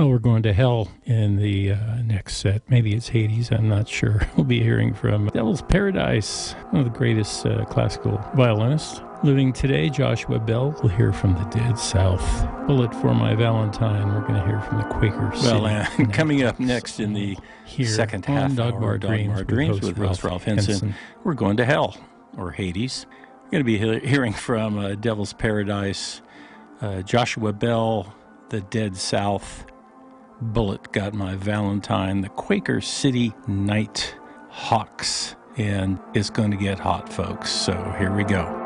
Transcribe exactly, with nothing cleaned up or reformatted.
Well, we're going to hell in the uh, next set. Maybe it's Hades, I'm not sure. We'll be hearing from Devil's Paradise, one of the greatest uh, classical violinists living today, Joshua Bell. We'll hear from the Dead South. Bullet for My Valentine. We're going to hear from the Quaker City. Well, and coming up next in the here second half Dogbar hour, Dreams, Dogbar Dreams with Ralph, Ralph Henson, Henson, we're going to hell, or Hades. We're going to be he- hearing from uh, Devil's Paradise, uh, Joshua Bell, the Dead South, Bullet Got My Valentine, the Quaker City Night Hawks, and it's going to get hot, folks. So here we go.